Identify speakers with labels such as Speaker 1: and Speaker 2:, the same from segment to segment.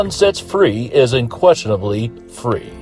Speaker 1: One sets free is unquestionably free.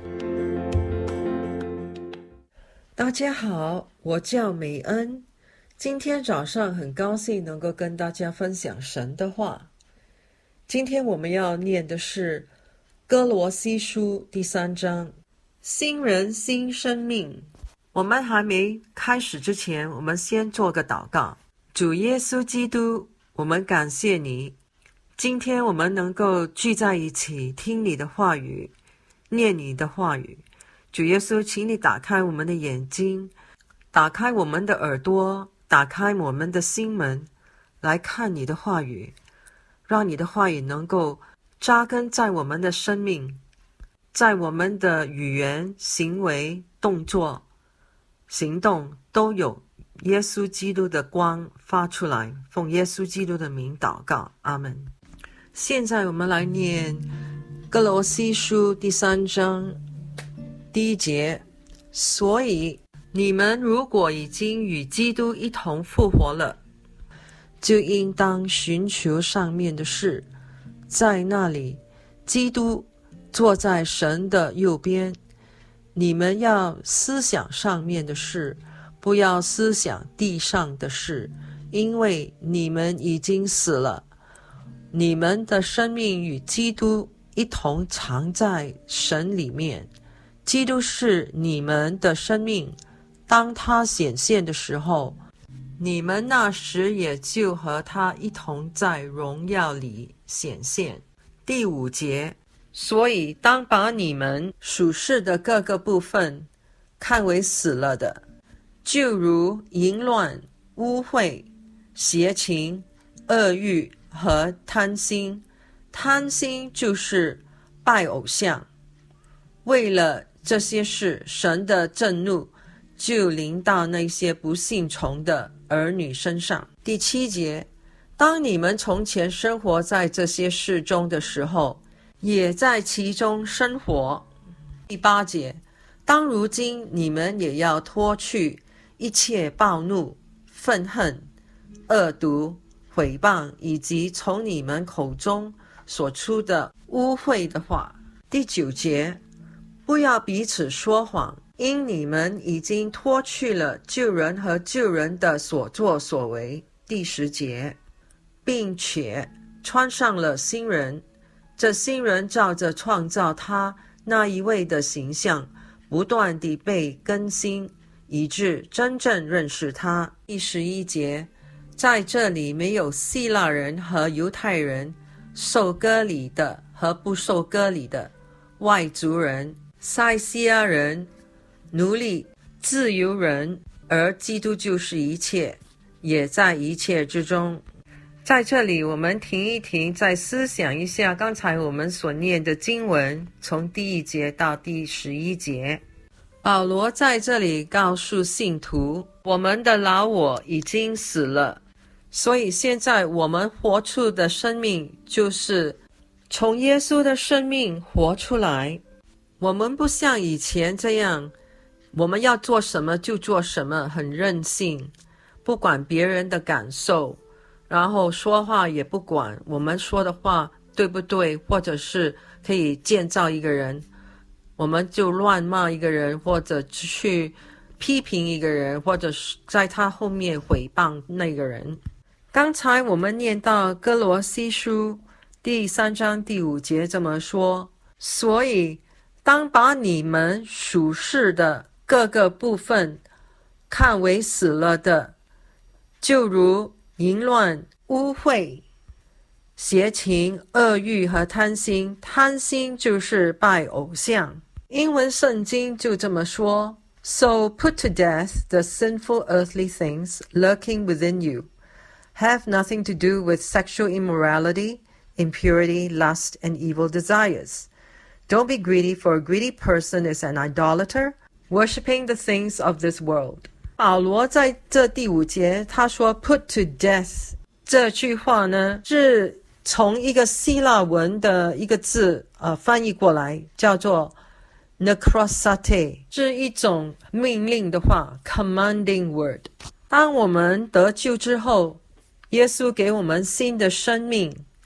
Speaker 2: 大家好，我叫美恩。今天早上很高兴能够跟大家分享神的话。今天我们要念的是哥罗西书第3章，新人新生命。我们还没开始之前，我们先做个祷告。主耶稣基督，我们感谢你，今天我们能够聚在一起听你的话语，念你的话语。主耶稣，请你打开我们的眼睛，打开我们的耳朵，打开我们的心门，来看你的话语，让你的话语能够扎根在我们的生命，在我们的语言、行为、动作、行动都有耶稣基督的光发出来。奉耶稣基督的名祷告，阿们。现在我们来念哥罗西书第3章第1节，所以你们如果已经与基督一同复活了，就应当寻求上面的事，在那里基督坐在神的右边。你们要思想上面的事，不要思想地上的事，因为你们已经死了，你们的生命与基督一同藏在神里面。基督是你们的生命，当他显现的时候，你们那时也就和他一同在荣耀里显现。第5节，所以当把你们属世的各个部分看为死了的，就如淫乱、污秽、邪情、恶欲和贪心。贪心就是拜偶像。为了这些事，神的震怒就临到那些不信从的儿女身上。第7节，当你们从前生活在这些事中的时候，也在其中生活。第8节，当如今你们也要脱去一切暴怒、愤恨、恶毒、毁谤，以及从你们口中所出的污秽的话。第9节，不要彼此说谎，因你们已经脱去了旧人和旧人的所作所为。第10节，并且穿上了新人，这新人照着创造他那一位的形象，不断地被更新，以致真正认识他。第11节，在这里没有希腊人和犹太人，受割礼的和不受割礼的，外族人、塞西亚人、奴隶、自由人，而基督就是一切，也在一切之中。在这里我们停一停，再思想一下刚才我们所念的经文，从第1节到第11节。保罗在这里告诉信徒，我们的老我已经死了，所以现在我们活出的生命就是从耶稣的生命活出来。我们不像以前这样，我们要做什么就做什么，很任性，不管别人的感受，然后说话也不管我们说的话对不对，或者是可以建造一个人，我们就乱骂一个人，或者去批评一个人，或者是在他后面毁谤那个人。刚才我们念到哥罗西书第3章第5节这么说，所以当把你们属世的各个部分看为死了的，就如淫乱、污秽、邪情、恶欲和贪心。贪心就是拜偶像。英文圣经就这么说， So put to death the sinful earthly things lurking within you. Have nothing to do with sexual immorality, impurity, lust, and evil desires. Don't be greedy, for a greedy person is an idolater, worshipping the things of this world. 保罗在这第5节他说 put to death 这句话呢，是从一个希腊文的一个字翻译过来，叫做 necrosate， 是一种命令的话 commanding word。 当我们得救之后，耶稣给我们新的生命，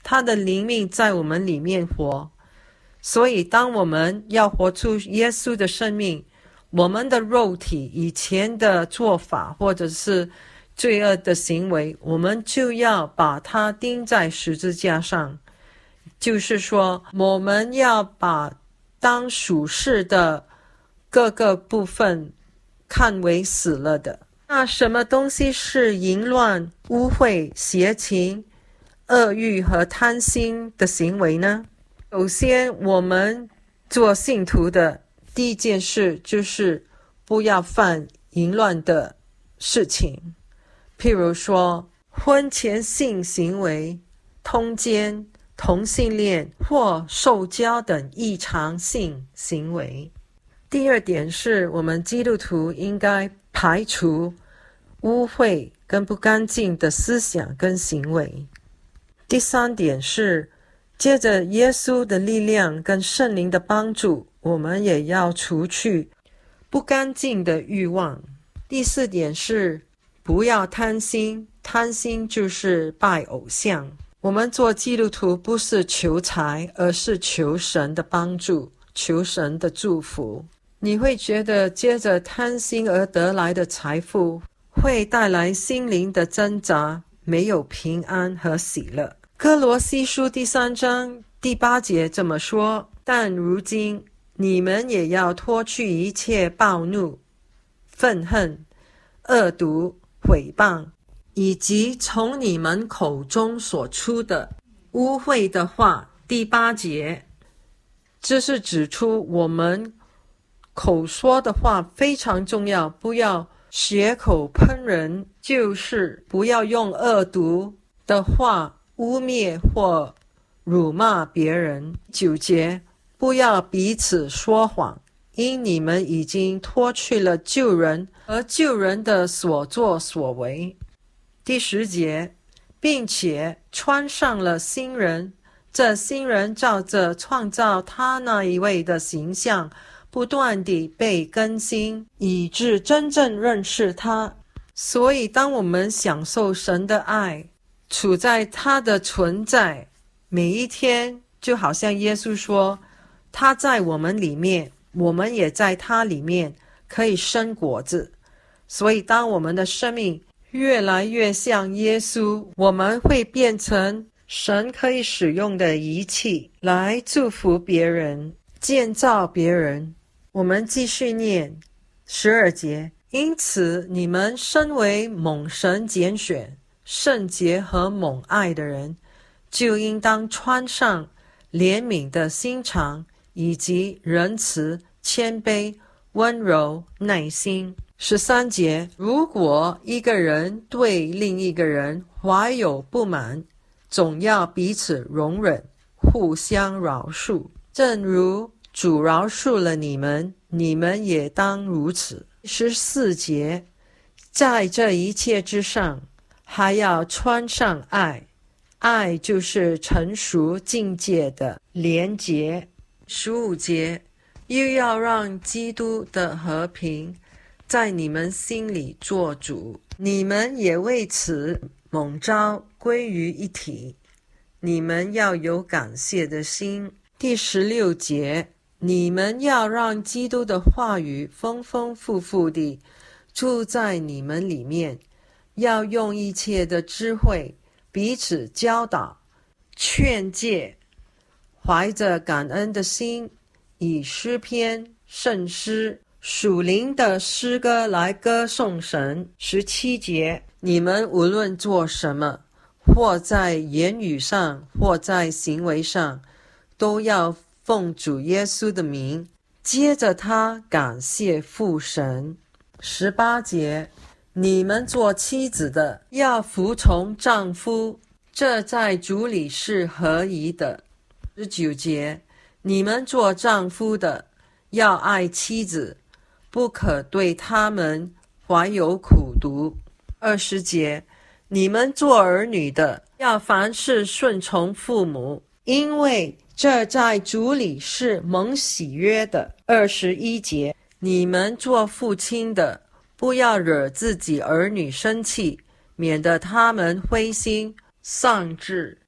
Speaker 2: 他的灵命在我们里面活。所以当我们要活出耶稣的生命，我们的肉体以前的做法或者是罪恶的行为，我们就要把它钉在十字架上。就是说，我们要把当属世的各个部分看为死了的。那什么东西是淫乱、污秽、邪情、恶欲和贪心的行为呢？首先，我们做信徒的第一件事就是不要犯淫乱的事情，譬如说婚前性行为、通奸、同性恋或受教等异常性行为。第二点是，我们基督徒应该排除污秽跟不干净的思想跟行为。第三点是，借着耶稣的力量跟圣灵的帮助，我们也要除去不干净的欲望。第四点是，不要贪心，贪心就是拜偶像。我们做基督徒不是求财，而是求神的帮助，求神的祝福。你会觉得接着贪心而得来的财富会带来心灵的挣扎，没有平安和喜乐。哥罗西书第3章第8节这么说：但如今你们也要脱去一切暴怒、愤恨、恶毒、毁谤，以及从你们口中所出的污秽的话。第8节，这是指出我们口说的话非常重要，不要血口喷人，就是不要用恶毒的话污蔑或辱骂别人。9节，不要彼此说谎，因你们已经脱去了旧人和旧人的所作所为。第10节，并且穿上了新人，这新人照着创造他那一位的形象，不断地被更新，以致真正认识他。所以当我们享受神的爱，处在他的存在，每一天就好像耶稣说，他在我们里面，我们也在他里面，可以生果子。所以当我们的生命越来越像耶稣，我们会变成神可以使用的仪器，来祝福别人，建造别人。我们继续念12节，因此你们身为蒙神拣选、圣洁和蒙爱的人，就应当穿上怜悯的心肠，以及仁慈、谦卑、温柔、耐心。13节，如果一个人对另一个人怀有不满，总要彼此容忍，互相饶恕，正如主饶恕了你们，你们也当如此。14节，在这一切之上，还要穿上爱，爱就是成熟境界的连结。15节，又要让基督的和平在你们心里做主，你们也为此蒙召归于一体，你们要有感谢的心。第16节，你们要让基督的话语丰丰富富地住在你们里面，要用一切的智慧彼此教导、劝诫，怀着感恩的心，以诗篇、圣诗、属灵的诗歌来歌颂神。17节，你们无论做什么，或在言语上，或在行为上，都要奉主耶稣的名，接着他感谢父神。18节，你们做妻子的要服从丈夫，这在主里是合宜的。19节，你们做丈夫的要爱妻子，不可对他们怀有苦毒。20节，你们做儿女的要凡事顺从父母，因为这在主里是蒙喜悦的。21节，你们做父亲的不要惹自己儿女生气，免得他们灰心丧志。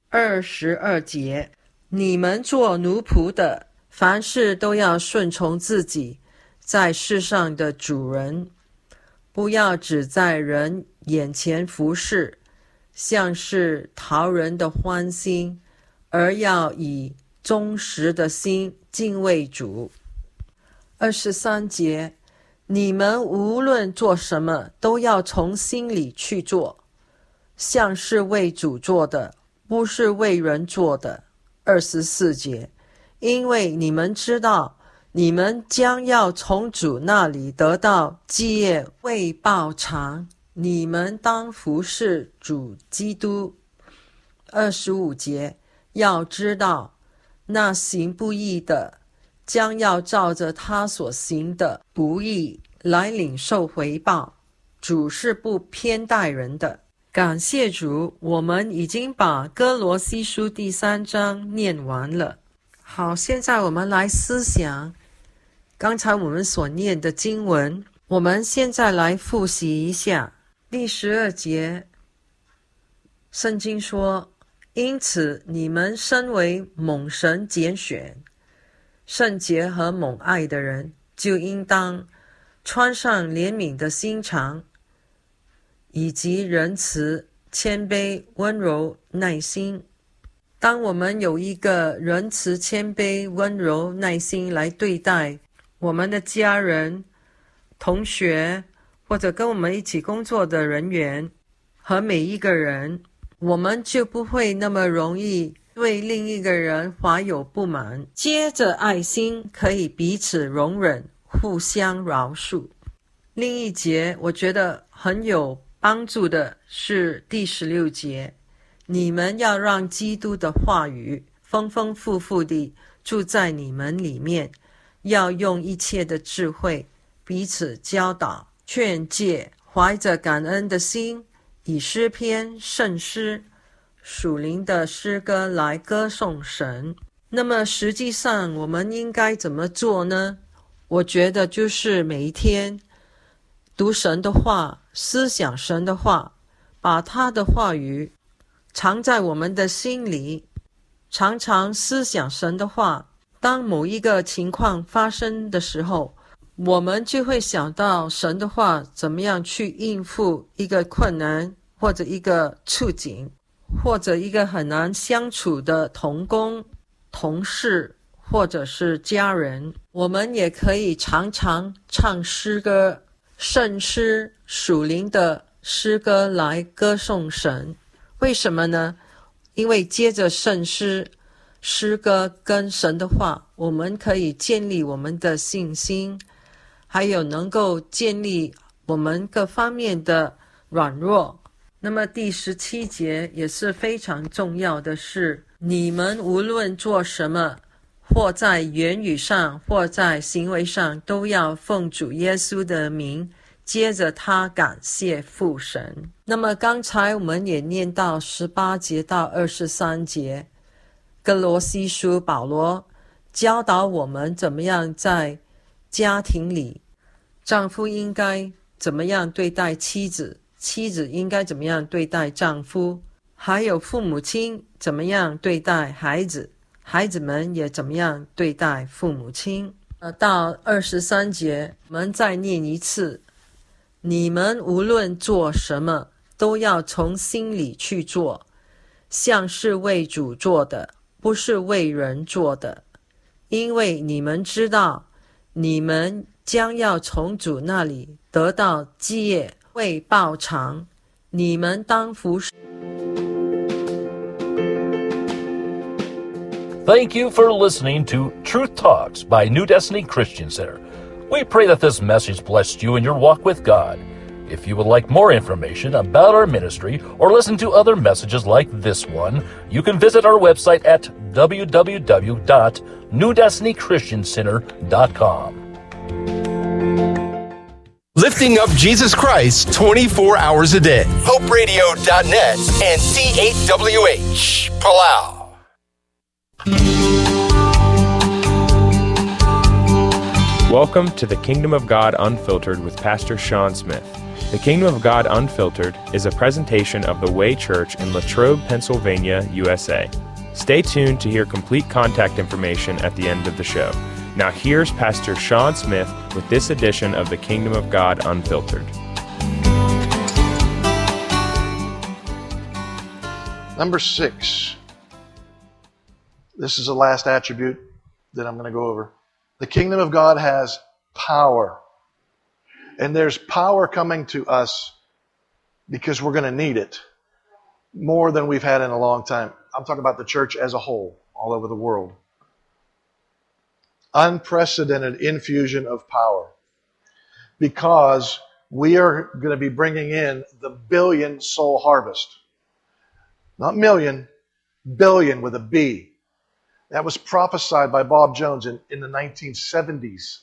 Speaker 2: 22节，你们做奴仆的，凡事都要顺从自己在世上的主人，不要只在人眼前服侍，像是讨人的欢心，而要以忠实的心敬畏主。23节，你们无论做什么，都要从心里去做，像是为主做的，不是为人做的。24节，因为你们知道，你们将要从主那里得到基业为报偿，你们当服侍主基督。25节，要知道，那行不义的，将要照着他所行的不义来领受回报，主是不偏待人的。感谢主，我们已经把哥罗西书第3章念完了。好，现在我们来思想刚才我们所念的经文，我们现在来复习一下。第12节，圣经说，因此你们身为蒙神拣选、圣洁和蒙爱的人，就应当穿上怜悯的心肠，以及仁慈、谦卑、温柔、耐心。当我们有一个仁慈、谦卑、温柔、耐心来对待我们的家人、同学，或者跟我们一起工作的人员和每一个人，我们就不会那么容易对另一个人怀有不满。接着爱心可以彼此容忍，互相饶恕。另一节我觉得很有帮助的是第16节，你们要让基督的话语丰丰富富地住在你们里面，要用一切的智慧彼此教导、劝诫，怀着感恩的心，以诗篇、圣诗、属灵的诗歌来歌颂神。那么实际上我们应该怎么做呢？我觉得就是每一天读神的话，思想神的话，把他的话语藏在我们的心里，常常思想神的话。当某一个情况发生的时候，我们就会想到神的话怎么样去应付一个困难，或者一个处境，或者一个很难相处的同工、同事，或者是家人。我们也可以常常唱诗歌、圣诗、属灵的诗歌来歌颂神。为什么呢？因为接着圣诗、诗歌跟神的话，我们可以建立我们的信心，还有能够建立我们各方面的软弱。那么第17节也是非常重要的是，你们无论做什么，或在言语上或在行为上，都要奉主耶稣的名，接着他感谢父神。那么刚才我们也念到18节到23节，哥罗西书保罗教导我们怎么样在家庭里，丈夫应该怎么样对待妻子，妻子应该怎么样对待丈夫，还有父母亲怎么样对待孩子，孩子们也怎么样对待父母亲。到23节我们再念一次，你们无论做什么，都要从心里去做，像是为主做的，不是为人做的，因为你们知道，你们将要从主那里得到基业为报偿，你们当服侍。
Speaker 1: Thank you for listening to Truth Talks by New Destiny Christian Center. We pray that this message blessed you in your walk with God. If you would like more information about our ministry or listen to other messages like this one, you can visit our website at www.newdestinychristiancenter.com.
Speaker 3: Lifting up Jesus Christ 24 hours a day. HopeRadio.net and C8WH, Palau.
Speaker 4: Welcome to the Kingdom of God Unfiltered with Pastor Sean Smith. The Kingdom of God Unfiltered is a presentation of the Way Church in Latrobe, Pennsylvania, USA. Stay tuned to hear complete contact information at the end of the show. Now here's Pastor Sean Smith with this edition of the Kingdom of God Unfiltered.
Speaker 5: Number 6. This is the last attribute that I'm going to go over. The kingdom of God has power. And there's power coming to us because we're going to need it more than we've had in a long time. I'm talking about the church as a whole, all over the world. Unprecedented infusion of power. Because we are going to be bringing in the billion soul harvest. Not million, billion with a B. That was prophesied by Bob Jones in the 1970s.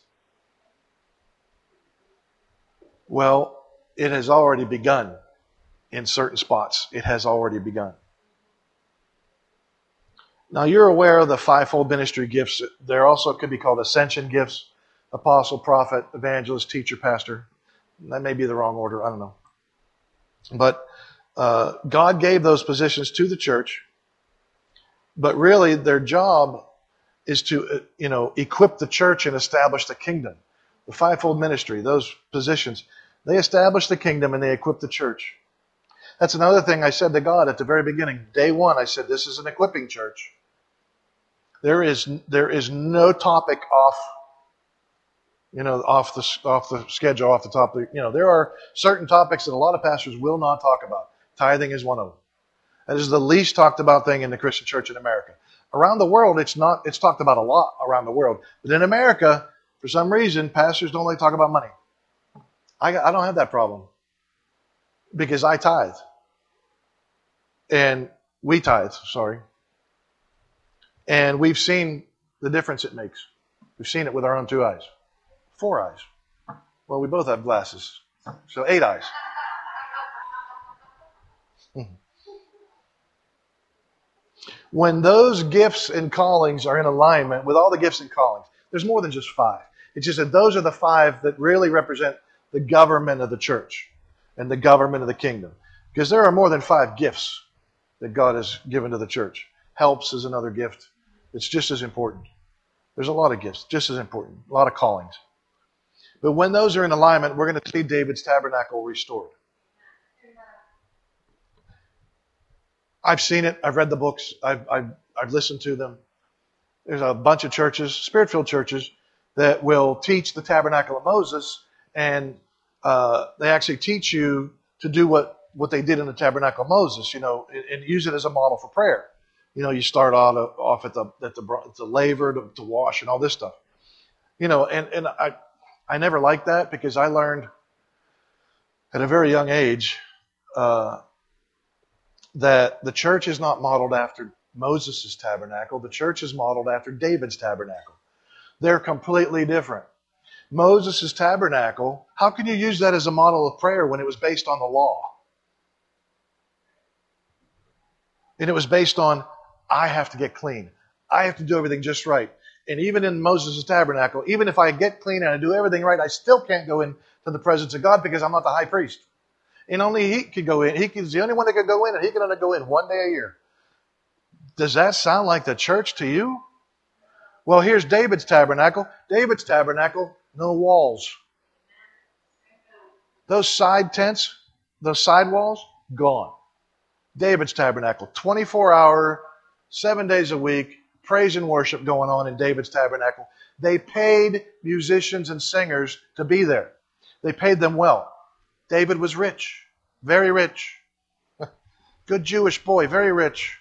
Speaker 5: Well, it has already begun in certain spots. It has already begun. Now, you're aware of the fivefold ministry gifts. There also could be called ascension gifts: apostle, prophet, evangelist, teacher, pastor. That may be the wrong order. I don't know. But God gave those positions to the church. But really, their job is to, equip the church and establish the kingdom. The fivefold ministry, those positions, they establish the kingdom and they equip the church. That's another thing I said to God at the very beginning. Day one, I said, this is an equipping church. There is no topic off the schedule, off the top. There are certain topics that a lot of pastors will not talk about. Tithing is one of them. That is the least talked about thing in the Christian church in America. Around the world, it's talked about a lot around the world. But in America, for some reason, pastors don't like to talk about money. I don't have that problem because I tithe. And we tithe, sorry. And we've seen the difference it makes. We've seen it with our own 2 eyes. 4 eyes. Well, we both have glasses. So 8 eyes. When those gifts and callings are in alignment with all the gifts and callings, there's more than just 5. It's just that those are the 5 that really represent the government of the church and the government of the kingdom. Because there are more than 5 gifts that God has given to the church. Helps is another gift. It's just as important. There's a lot of gifts, just as important. A lot of callings. But when those are in alignment, we're going to see David's tabernacle restored. I've seen it. I've read the books. I've listened to them. There's a bunch of churches, Spirit-filled churches, that will teach the tabernacle of Moses, and they actually teach you to do what they did in the tabernacle of Moses, and use it as a model for prayer. You start off at the laver to wash and all this stuff. And I never liked that because I learned at a very young age that the church is not modeled after Moses' tabernacle. The church is modeled after David's tabernacle. They're completely different. Moses' tabernacle, how can you use that as a model of prayer when it was based on the law? And it was based on, I have to get clean. I have to do everything just right. And even in Moses' tabernacle, even if I get clean and I do everything right, I still can't go into the presence of God because I'm not the high priest. And only he could go in. He's the only one that could go in, and he can only go in one day a year. Does that sound like the church to you? Well, here's David's tabernacle. David's tabernacle, no walls. Those side tents, those side walls, gone. David's tabernacle, 24-hour, 7 days a week, praise and worship going on in David's tabernacle. They paid musicians and singers to be there. They paid them well. David was rich, very rich. Good Jewish boy, very rich.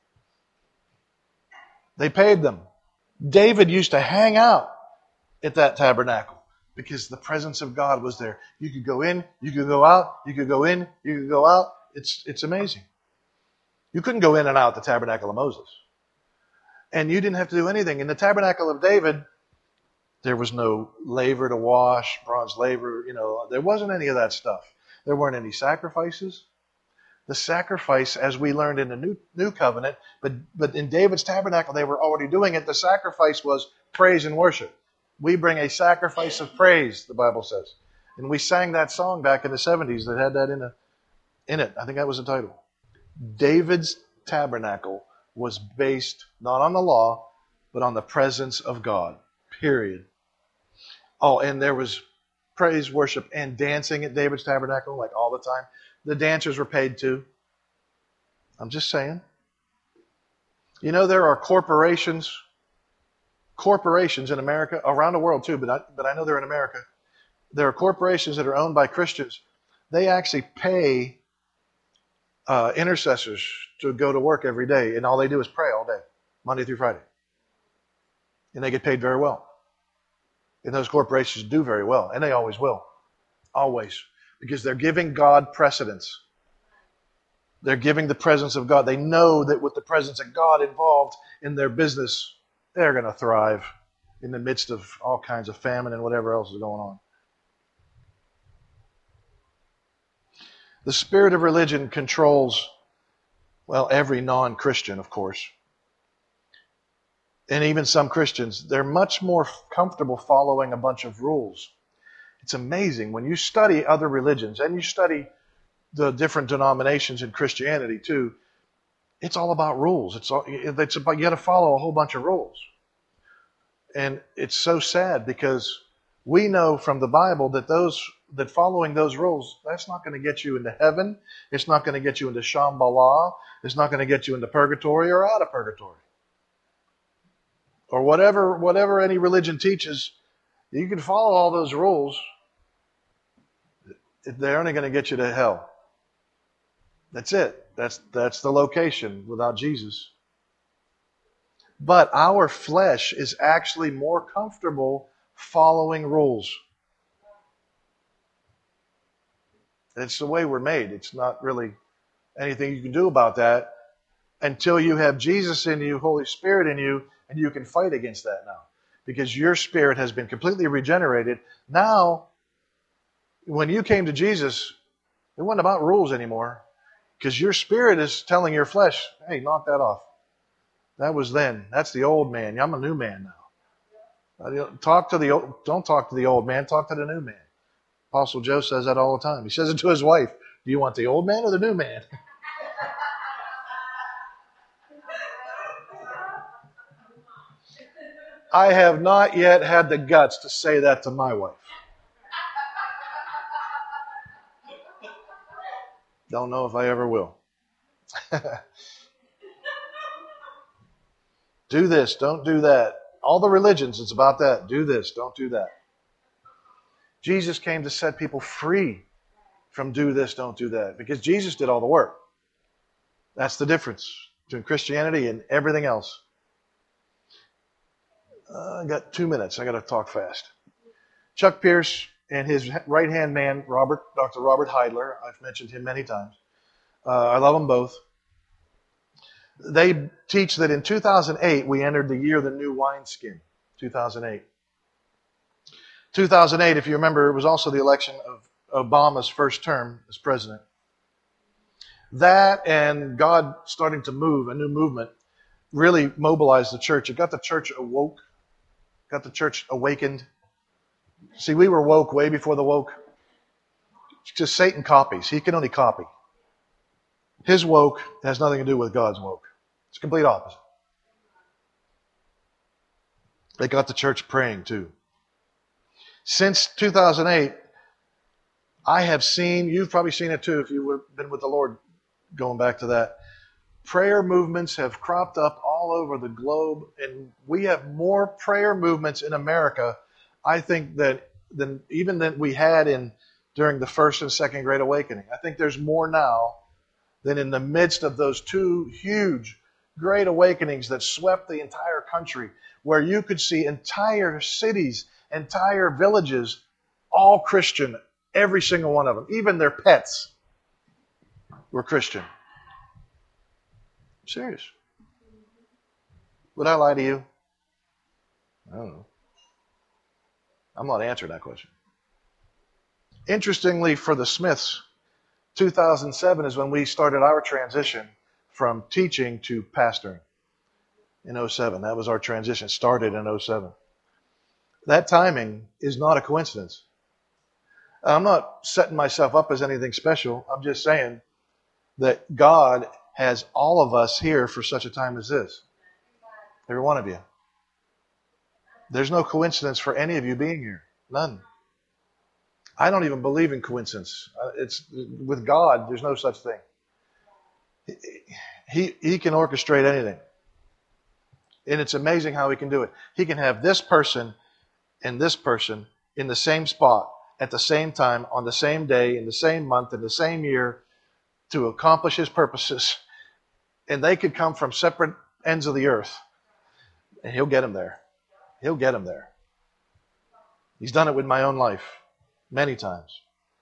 Speaker 5: They paid them. David used to hang out at that tabernacle because the presence of God was there. You could go in, you could go out, you could go in, you could go out. It's amazing. You couldn't go in and out the tabernacle of Moses. And you didn't have to do anything. In the tabernacle of David, there was no laver to wash, bronze laver, there wasn't any of that stuff. There weren't any sacrifices. The sacrifice, as we learned in the new covenant, but in David's tabernacle, they were already doing it. The sacrifice was praise and worship. We bring a sacrifice of praise, the Bible says. And we sang that song back in the 70s that had that in it. I think that was the title. David's tabernacle was based not on the law, but on the presence of God. Period. Oh, and there was praise, worship, and dancing at David's tabernacle, like all the time. The dancers were paid too. I'm just saying. You know, there are corporations in America, around the world too, but I know they're in America. There are corporations that are owned by Christians. They actually pay intercessors to go to work every day, and all they do is pray all day, Monday through Friday. And they get paid very well. And those corporations do very well, and they always will. Always. Because they're giving God precedence. They're giving the presence of God. They know that with the presence of God involved in their business, they're going to thrive in the midst of all kinds of famine and whatever else is going on. The spirit of religion controls, well, every non-Christian, of course. And even some Christians, they're much more comfortable following a bunch of rules. It's amazing when you study other religions and you study the different denominations in Christianity too. It's all about rules. It's about, you got to follow a whole bunch of rules. And it's so sad because we know from the Bible that following those rules, that's not going to get you into heaven. It's not going to get you into Shambhala. It's not going to get you into purgatory or out of purgatory. Or whatever any religion teaches, you can follow all those rules. They're only going to get you to hell. That's it. That's the location without Jesus. But our flesh is actually more comfortable following rules. It's the way we're made. It's not really anything you can do about that until you have Jesus in you, Holy Spirit in you, and you can fight against that now. Because your spirit has been completely regenerated. Now, when you came to Jesus, it wasn't about rules anymore. Because your spirit is telling your flesh, hey, knock that off. That was then. That's the old man. I'm a new man now. Don't talk to the old man. Talk to the new man. Apostle Joe says that all the time. He says it to his wife. Do you want the old man or the new man? I have not yet had the guts to say that to my wife. Don't know if I ever will. Do this, don't do that. All the religions, it's about that. Do this, don't do that. Jesus came to set people free from do this, don't do that. Because Jesus did all the work. That's the difference between Christianity and everything else. I got 2 minutes. I got to talk fast. Chuck Pierce and his right-hand man, Dr. Robert Heidler. I've mentioned him many times. I love them both. They teach that in 2008, we entered the year of the new wineskin. 2008. 2008, if you remember, it was also the election of Obama's first term as president. That and God starting to move, a new movement, really mobilized the church. It got the church awoke, got the church awakened. See, we were woke way before the woke. Just Satan copies. He can only copy. His woke has nothing to do with God's woke. It's the complete opposite. They got the church praying too. Since 2008, I have seen, you've probably seen it too if you've been with the Lord going back to that. Prayer movements have cropped up all over the globe, and we have more prayer movements in America, I think, than we had during the First and Second Great Awakening. I think there's more now than in the midst of those two huge Great Awakenings that swept the entire country, where you could see entire cities, entire villages, all Christian, every single one of them. Even their pets were Christian. I'm serious. Would I lie to you? I don't know. I'm not answering that question. Interestingly, for the Smiths, 2007 is when we started our transition from teaching to pastoring in 2007. That was our transition. Started in 2007. That timing is not a coincidence. I'm not setting myself up as anything special. I'm just saying that God has all of us here for such a time as this. Every one of you. There's no coincidence for any of you being here. None. I don't even believe in coincidence. It's with God, there's no such thing. He can orchestrate anything. And it's amazing how he can do it. He can have this person and this person in the same spot at the same time, on the same day, in the same month, in the same year to accomplish his purposes. And they could come from separate ends of the earth. And he'll get them there. He'll get them there. He's done it with my own life many times.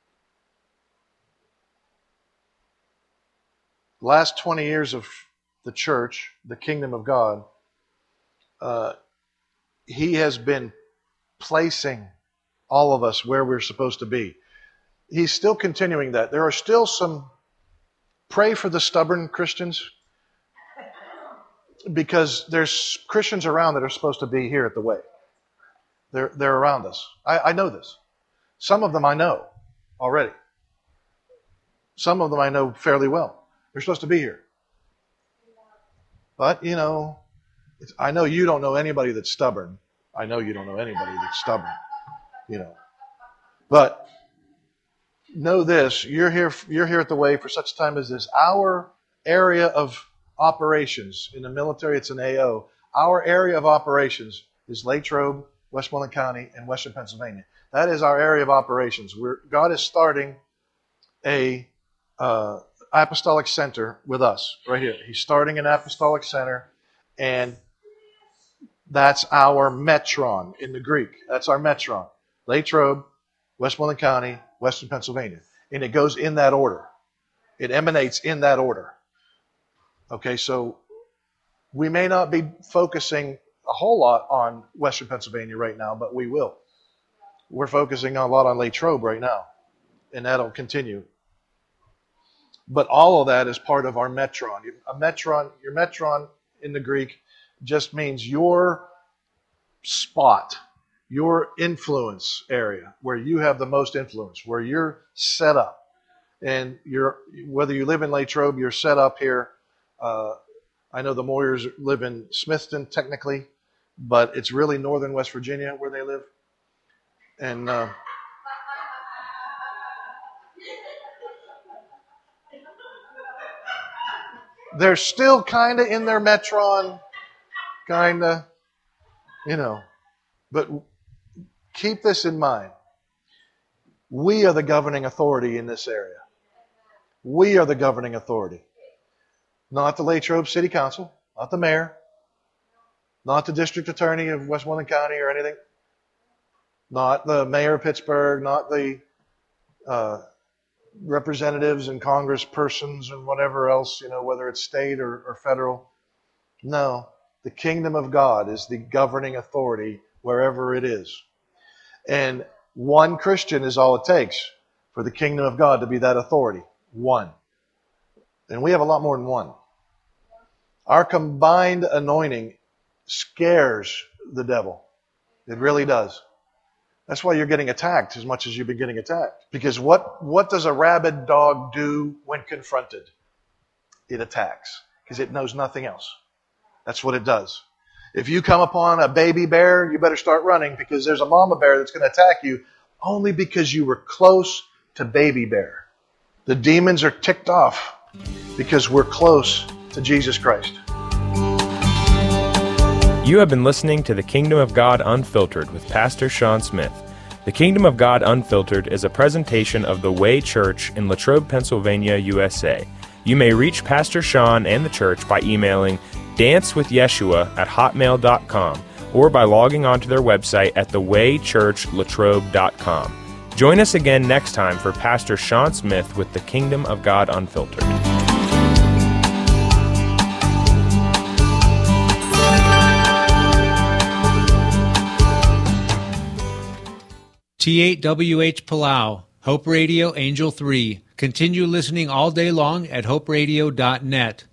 Speaker 5: Last 20 years of the church, the kingdom of God, he has been placing all of us where we're supposed to be. He's still continuing that. There are still some, pray for the stubborn Christians, because there's Christians around that are supposed to be here at the Way. They're around us. I know this. Some of them I know already. Some of them I know fairly well. They're supposed to be here. But, you know, I know you don't know anybody that's stubborn. I know you don't know anybody that's stubborn. You know. But know this, you're here at the Way for such a time as this. Our area of operations in the military, it's an AO. Our area of operations is Latrobe, Westmoreland County, and Western Pennsylvania. That is our area of operations. God is starting a apostolic center with us right here. He's starting an apostolic center, and that's our metron in the Greek. That's our metron. Latrobe, Westmoreland County, Western Pennsylvania. And it goes in that order. It emanates in that order. Okay, so we may not be focusing a whole lot on Western Pennsylvania right now, but we will. We're focusing a lot on Latrobe right now, and that'll continue. But all of that is part of our metron. Your metron in the Greek just means your spot, your influence area, where you have the most influence, where you're set up. And whether you live in Latrobe, you're set up here. I know the Moyers live in Smithton technically, but it's really northern West Virginia where they live. And they're still kind of in their metron, kind of, you know. But keep this in mind. We are the governing authority in this area. We are the governing authority. Not the Latrobe City Council, not the mayor, not the district attorney of Westmoreland County or anything, not the mayor of Pittsburgh, not the representatives and congresspersons and whatever else, you know, whether it's state or federal. No, the kingdom of God is the governing authority wherever it is. And one Christian is all it takes for the kingdom of God to be that authority. One. And we have a lot more than one. Our combined anointing scares the devil. It really does. That's why you're getting attacked as much as you've been getting attacked. Because what does a rabid dog do when confronted? It attacks. Because it knows nothing else. That's what it does. If you come upon a baby bear, you better start running, because there's a mama bear that's going to attack you only because you were close to baby bear. The demons are ticked off because we're close to Jesus Christ.
Speaker 4: You have been listening to The Kingdom of God Unfiltered with Pastor Sean Smith. The Kingdom of God Unfiltered is a presentation of the Way Church in Latrobe, Pennsylvania, USA. You may reach Pastor Sean and the church by emailing dancewithyeshua@hotmail.com or by logging onto their website at thewaychurchlatrobe.com. Join us again next time for Pastor Sean Smith with The Kingdom of God Unfiltered.
Speaker 6: T8WH Palau, Hope Radio Angel 3. Continue listening all day long at hoperadio.net.